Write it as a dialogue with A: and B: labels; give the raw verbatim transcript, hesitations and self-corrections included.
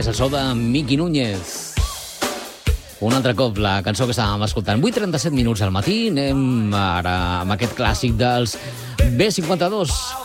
A: És el so de Miki Núñez. Un altre cop, la cançó que estàvem escoltant. vuit i trenta-set minuts al matí. Anem ara amb aquest clàssic dels B cinquanta-dos.